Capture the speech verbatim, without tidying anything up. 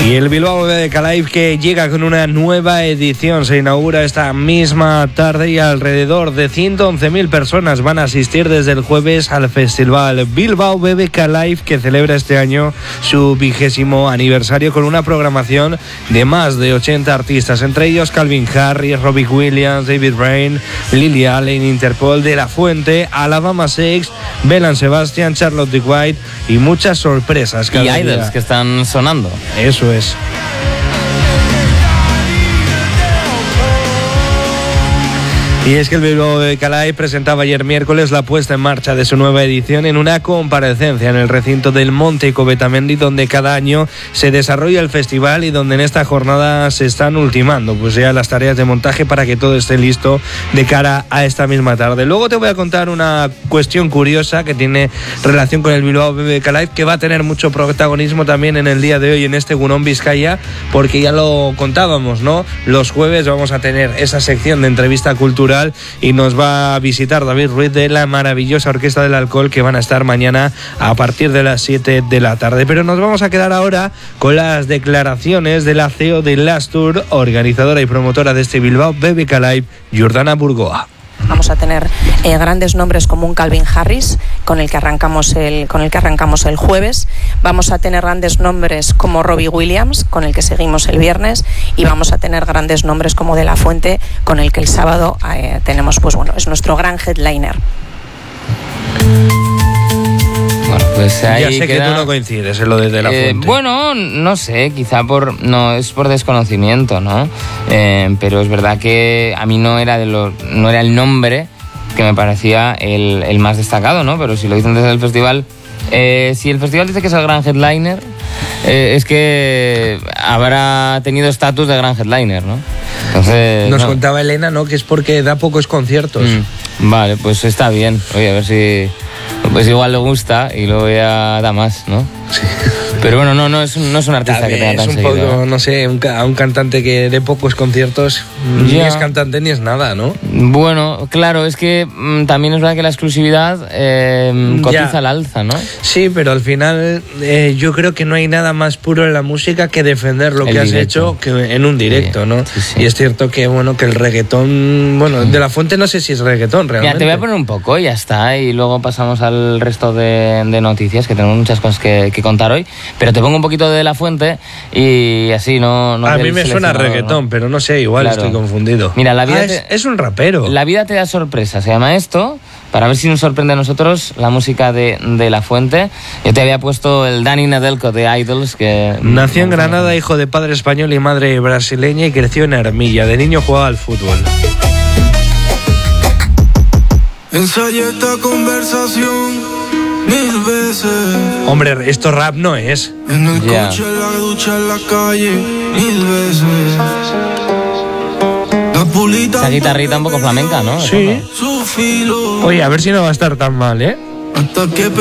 Y el Bilbao B B K Live, que llega con una nueva edición, se inaugura esta misma tarde y alrededor de ciento once mil personas van a asistir desde el jueves al festival Bilbao B B K Live, que celebra este año su vigésimo aniversario con una programación de más de ochenta artistas, entre ellos Calvin Harris, Robbie Williams, David Brain, Lily Allen, Interpol, De La Fuente, Alabama Shakes, Belle Sebastian, Charlotte de White y muchas sorpresas. Y idols que están sonando. Eso es. Y es que el Bilbao B B K Live presentaba ayer miércoles la puesta en marcha de su nueva edición en una comparecencia en el recinto del Monte Covetamendi, donde cada año se desarrolla el festival y donde en esta jornada se están ultimando pues ya las tareas de montaje para que todo esté listo de cara a esta misma tarde. Luego te voy a contar una cuestión curiosa que tiene relación con el Bilbao B B K Live, que va a tener mucho protagonismo también en el día de hoy en este Egunon Bizkaia, porque ya lo contábamos, ¿no? Los jueves vamos a tener esa sección de entrevista cultural y nos va a visitar David Ruiz de la maravillosa Orquesta del Alcohol, que van a estar mañana a partir de las siete de la tarde. Pero nos vamos a quedar ahora con las declaraciones de la C E O de Last Tour, organizadora y promotora de este Bilbao B B K Live, Jordana Burgoa. Vamos a tener eh, grandes nombres como un Calvin Harris, con el que arrancamos el con el que arrancamos el jueves. Vamos a tener grandes nombres como Robbie Williams, con el que seguimos el viernes, y vamos a tener grandes nombres como De La Fuente, con el que el sábado eh, tenemos, pues bueno, es nuestro gran headliner. Bueno, pues ahí ya sé queda... que tú no coincides en lo de De La eh, Fuente. Bueno, no sé, quizá por no es por desconocimiento, ¿no? Eh, pero es verdad que a mí no era de los no era el nombre que me parecía el, el más destacado, ¿no? Pero si lo dicen desde el festival, eh, si el festival dice que es el gran headliner, eh, es que habrá tenido estatus de gran headliner, ¿no? Entonces, nos no. contaba Elena, ¿no?, que es porque da pocos conciertos. Mm, vale, pues está bien. Oye, a ver si pues igual le gusta y luego ya da más, ¿no? Sí. Pero bueno, no, no es, no es un artista También que tenga tan es un seguido, poco, ¿eh? no sé, un, a un cantante que dé pocos conciertos, ya. Ni es cantante ni es nada, ¿no? Bueno, claro, es que mmm, también es verdad que la exclusividad eh, cotiza ya al alza, ¿no? Sí, pero al final eh, yo creo que no hay nada más puro en la música que defender lo el que directo. has hecho que en un directo, sí, ¿no? Sí, sí. Y es cierto que, bueno, que el reggaetón, bueno, De La Fuente no sé si es reggaetón realmente. Mira, te voy a poner un poco y ya está, y luego pasamos al resto de, de noticias, que tenemos muchas cosas que, que contar hoy, pero te pongo un poquito de La Fuente y así no... no a mí me suena reggaetón, ¿no? Pero no sé, igual claro. Estoy confundido. Mira, la vida ah, te, es, es un rapero. La vida te da sorpresa, se llama esto, para ver si nos sorprende a nosotros la música de, de La Fuente. Yo te había puesto el Dani Nedelko de Idols, que... Nació en Granada, hijo de padre español y madre brasileña, y creció en Armilla. De niño jugaba al fútbol. Ensayé esta conversación mil veces. Hombre, esto rap no es. En el yeah. coche, en la ducha, en la calle, mil veces. La pulita. Esa guitarrita un poco flamenca, ¿no? Sí. Oye, a ver si no va a estar tan mal, ¿eh? Hasta que